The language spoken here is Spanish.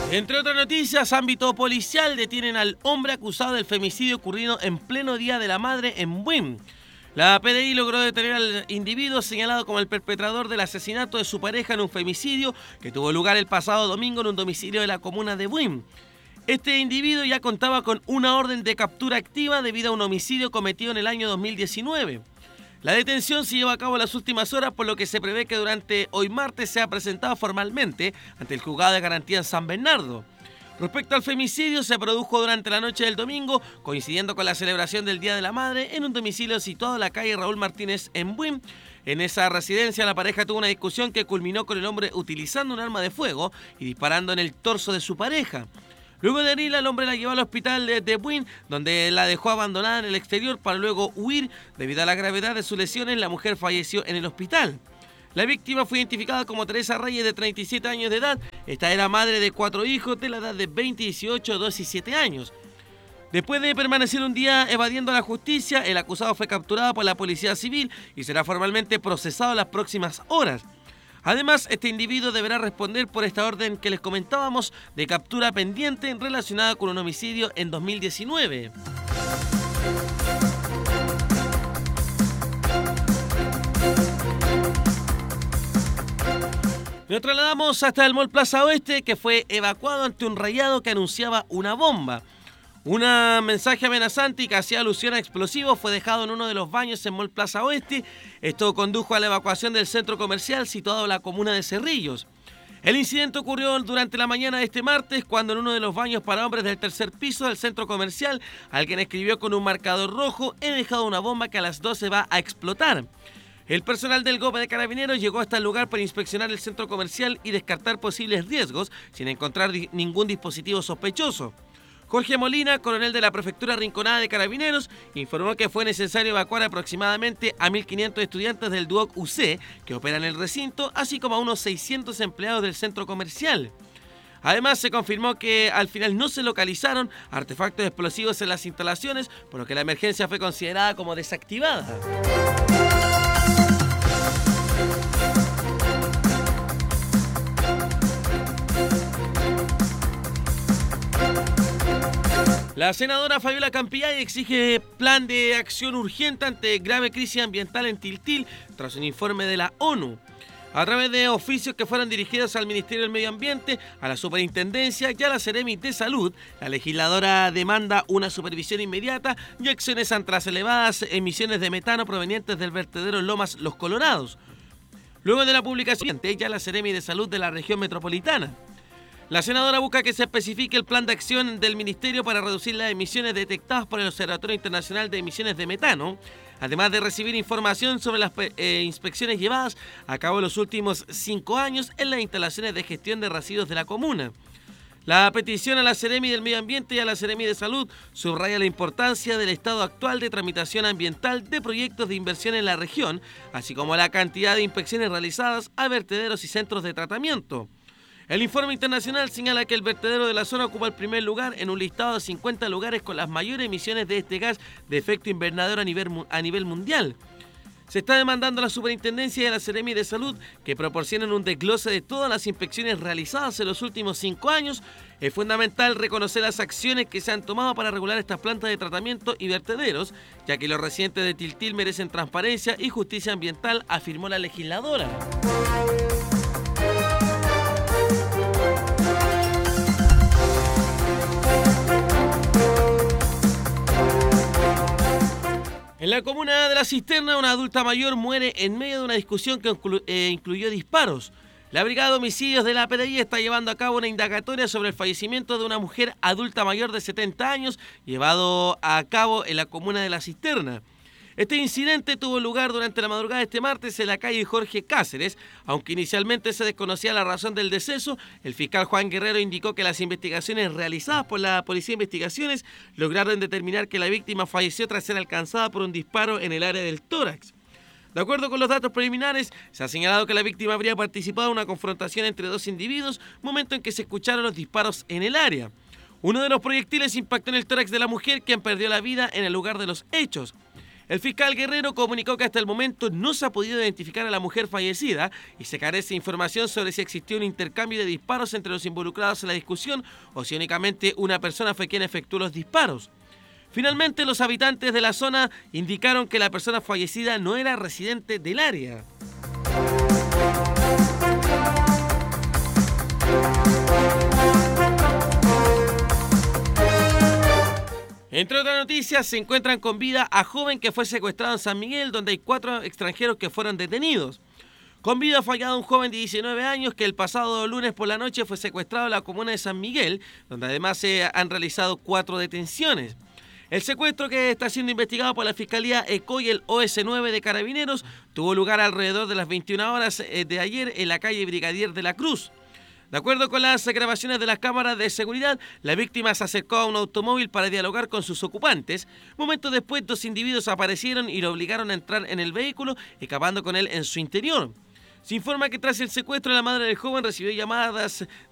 Entre otras noticias, ámbito policial, detienen al hombre acusado del femicidio ocurrido en pleno Día de la Madre en Buin. La PDI logró detener al individuo señalado como el perpetrador del asesinato de su pareja en un femicidio que tuvo lugar el pasado domingo en un domicilio de la comuna de Buin. Este individuo ya contaba con una orden de captura activa debido a un homicidio cometido en el año 2019. La detención se lleva a cabo en las últimas horas, por lo que se prevé que durante hoy martes sea presentado formalmente ante el juzgado de garantía en San Bernardo. Respecto al femicidio, se produjo durante la noche del domingo, coincidiendo con la celebración del Día de la Madre, en un domicilio situado en la calle Raúl Martínez en Buin. En esa residencia, la pareja tuvo una discusión que culminó con el hombre utilizando un arma de fuego y disparando en el torso de su pareja. Luego de herirla, el hombre la llevó al hospital de Buin, donde la dejó abandonada en el exterior para luego huir. Debido a la gravedad de sus lesiones, la mujer falleció en el hospital. La víctima fue identificada como Teresa Reyes, de 37 años de edad. Esta era madre de 4 hijos de la edad de 20, 18, 2 y 7 años. Después de permanecer un día evadiendo la justicia, el acusado fue capturado por la policía civil y será formalmente procesado en las próximas horas. Además, este individuo deberá responder por esta orden que les comentábamos de captura pendiente relacionada con un homicidio en 2019. Nos trasladamos hasta el Mall Plaza Oeste, que fue evacuado ante un rayado que anunciaba una bomba. Un mensaje amenazante y que hacía alusión a explosivos fue dejado en uno de los baños en Mall Plaza Oeste. Esto condujo a la evacuación del centro comercial situado en la comuna de Cerrillos. El incidente ocurrió durante la mañana de este martes, cuando en uno de los baños para hombres del tercer piso del centro comercial, alguien escribió con un marcador rojo: "He dejado una bomba que a las 12 va a explotar". El personal del GOPE de Carabineros llegó hasta el lugar para inspeccionar el centro comercial y descartar posibles riesgos, sin encontrar ningún dispositivo sospechoso. Jorge Molina, coronel de la Prefectura Rinconada de Carabineros, informó que fue necesario evacuar aproximadamente a 1.500 estudiantes del DUOC UC que operan en el recinto, así como a unos 600 empleados del centro comercial. Además, se confirmó que al final no se localizaron artefactos explosivos en las instalaciones, por lo que la emergencia fue considerada como desactivada. La senadora Fabiola Campillay exige plan de acción urgente ante grave crisis ambiental en Tiltil tras un informe de la ONU. A través de oficios que fueron dirigidos al Ministerio del Medio Ambiente, a la Superintendencia y a la Seremi de Salud, la legisladora demanda una supervisión inmediata y acciones ante las elevadas emisiones de metano provenientes del vertedero Lomas Los Colorados. Luego de la publicación, ya la Seremi de Salud de la región metropolitana. La senadora busca que se especifique el plan de acción del Ministerio para reducir las emisiones detectadas por el Observatorio Internacional de Emisiones de Metano, además de recibir información sobre las inspecciones llevadas a cabo en los últimos 5 años en las instalaciones de gestión de residuos de la comuna. La petición a la Seremi del Medio Ambiente y a la Seremi de Salud subraya la importancia del estado actual de tramitación ambiental de proyectos de inversión en la región, así como la cantidad de inspecciones realizadas a vertederos y centros de tratamiento. El informe internacional señala que el vertedero de la zona ocupa el primer lugar en un listado de 50 lugares con las mayores emisiones de este gas de efecto invernadero a nivel mundial. Se está demandando a la Superintendencia y a la Seremi de Salud que proporcionen un desglose de todas las inspecciones realizadas en los últimos 5 años. Es fundamental reconocer las acciones que se han tomado para regular estas plantas de tratamiento y vertederos, ya que los residentes de Tiltil merecen transparencia y justicia ambiental, afirmó la legisladora. En la comuna de La Cisterna, una adulta mayor muere en medio de una discusión que incluyó disparos. La Brigada de Homicidios de la PDI está llevando a cabo una indagatoria sobre el fallecimiento de una mujer adulta mayor de 70 años, llevado a cabo en la comuna de La Cisterna. Este incidente tuvo lugar durante la madrugada de este martes en la calle Jorge Cáceres. Aunque inicialmente se desconocía la razón del deceso, el fiscal Juan Guerrero indicó que las investigaciones realizadas por la Policía de Investigaciones lograron determinar que la víctima falleció tras ser alcanzada por un disparo en el área del tórax. De acuerdo con los datos preliminares, se ha señalado que la víctima habría participado en una confrontación entre 2 individuos, momento en que se escucharon los disparos en el área. Uno de los proyectiles impactó en el tórax de la mujer, quien perdió la vida en el lugar de los hechos. El fiscal Guerrero comunicó que hasta el momento no se ha podido identificar a la mujer fallecida y se carece de información sobre si existió un intercambio de disparos entre los involucrados en la discusión o si únicamente una persona fue quien efectuó los disparos. Finalmente, los habitantes de la zona indicaron que la persona fallecida no era residente del área. Entre otras noticias, se encuentran con vida a joven que fue secuestrado en San Miguel, donde hay 4 extranjeros que fueron detenidos. Con vida fue hallado un joven de 19 años que el pasado lunes por la noche fue secuestrado en la comuna de San Miguel, donde además se han realizado 4 detenciones. El secuestro, que está siendo investigado por la Fiscalía ECO y el OS9 de Carabineros, tuvo lugar alrededor de las 21 horas de ayer en la calle Brigadier de la Cruz. De acuerdo con las grabaciones de las cámaras de seguridad, la víctima se acercó a un automóvil para dialogar con sus ocupantes. Momentos después, 2 individuos aparecieron y lo obligaron a entrar en el vehículo, escapando con él en su interior. Se informa que tras el secuestro, la madre del joven recibió llamadas